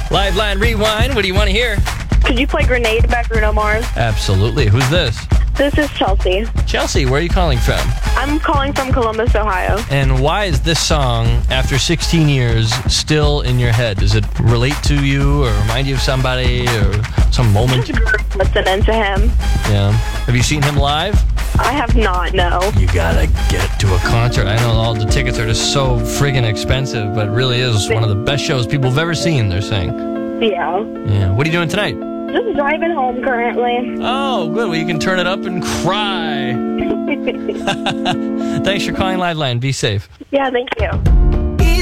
Live Line Rewind, what do you want to hear? Could you play Grenade by Bruno Mars? Absolutely. Who's this? This is Chelsea. Chelsea, where are you calling from? I'm calling from Columbus, Ohio. And why is this song, after 16 years, still in your head? Does it relate to you or remind you of somebody or some moment? Listening to him. Yeah. Have you seen him live? I have not, no. You gotta get to a concert. I know all the tickets are just so friggin' expensive, but it really is one of the best shows people have ever seen, they're saying. Yeah. Yeah. What are you doing tonight? Just driving home currently. Oh, good. Well, you can turn it up and cry. Thanks for calling Live Line. Be safe. Yeah, thank you.